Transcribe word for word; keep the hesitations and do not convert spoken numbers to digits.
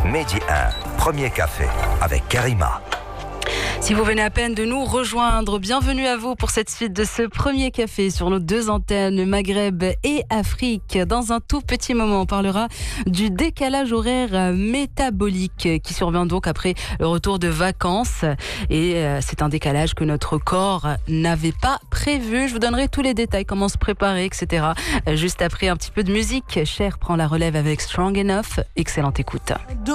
Mehdi un, premier café avec Karima. Si vous venez à peine de nous rejoindre, bienvenue à vous pour cette suite de ce premier café sur nos deux antennes Maghreb et Afrique. Dans un tout petit moment, on parlera du décalage horaire métabolique qui survient donc après le retour de vacances. Et c'est un décalage que notre corps n'avait pas prévu. Je vous donnerai tous les détails, comment se préparer, et cetera. Juste après un petit peu de musique, Cher prend la relève avec Strong Enough. Excellente écoute.